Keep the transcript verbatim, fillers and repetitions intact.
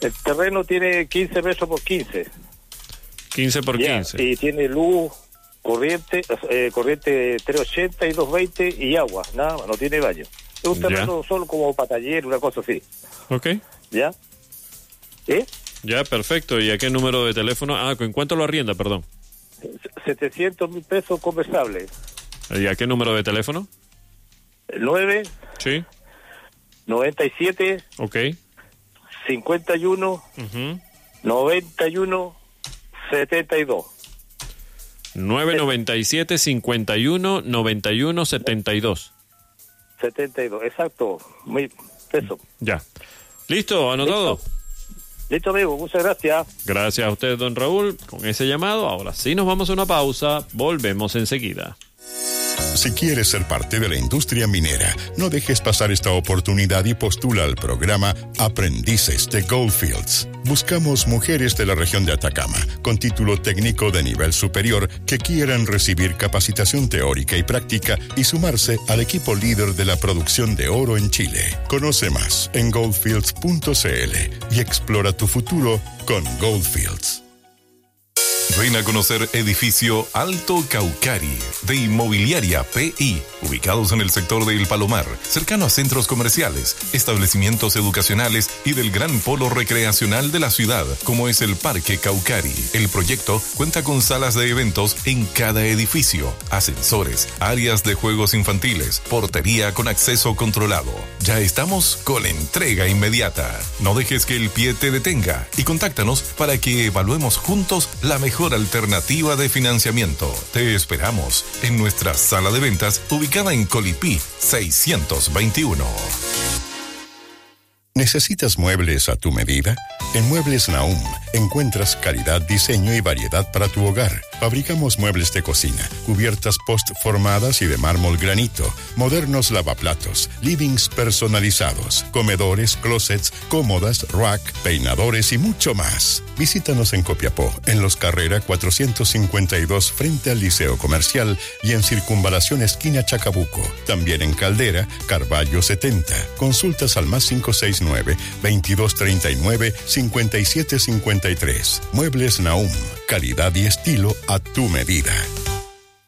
El terreno tiene quince metros por quince. quince por Ya, quince. y tiene luz, corriente, eh, corriente trescientos ochenta y doscientos veinte y agua, nada más, no tiene baño. Es un terreno Ya. solo como para taller, una cosa así. Ok. ¿Ya? ¿Eh? Ya, perfecto. ¿Y a qué número de teléfono? Ah, ¿en cuánto lo arrienda, perdón? setecientos mil pesos conversables. ¿Y a qué número de teléfono? nueve, Sí. noventa y siete, Ok. cincuenta y uno, Ujú. noventa y uno, setenta y dos. nueve noventa y siete, cincuenta y uno, noventa y uno, setenta y dos. setenta y dos, exacto. Muy, eso. Ya. ¿Listo? ¿Anotado? Listo. Listo, amigo, muchas gracias. Gracias a usted, don Raúl. Con ese llamado, ahora sí nos vamos a una pausa. Volvemos enseguida. Si quieres ser parte de la industria minera, no dejes pasar esta oportunidad y postula al programa Aprendices de Goldfields. Buscamos mujeres de la región de Atacama con título técnico de nivel superior que quieran recibir capacitación teórica y práctica y sumarse al equipo líder de la producción de oro en Chile. Conoce más en goldfields punto c l y explora tu futuro con Goldfields. Ven a conocer edificio Alto Caucari de Inmobiliaria P I, ubicados en el sector de El Palomar, cercano a centros comerciales, establecimientos educacionales y del gran polo recreacional de la ciudad, como es el Parque Caucari. El proyecto cuenta con salas de eventos en cada edificio, ascensores, áreas de juegos infantiles, portería con acceso controlado. Ya estamos con entrega inmediata. No dejes que el pie te detenga y contáctanos para que evaluemos juntos la mejor alternativa de financiamiento. Te esperamos en nuestra sala de ventas ubicada en Colipí seiscientos veintiuno. ¿Necesitas muebles a tu medida? En Muebles Nahum encuentras calidad, diseño y variedad para tu hogar. Fabricamos muebles de cocina, cubiertas post-formadas y de mármol granito, modernos lavaplatos, livings personalizados, comedores, closets, cómodas, rack, peinadores y mucho más. Visítanos en Copiapó, en Los Carrera cuatrocientos cincuenta y dos frente al Liceo Comercial y en Circunvalación esquina Chacabuco. También en Caldera, Carballo setenta. Consultas al más cinco seis nueve, veintidós treinta y nueve, cincuenta y siete cincuenta y tres. Muebles Nahum, calidad y estilo a tu medida.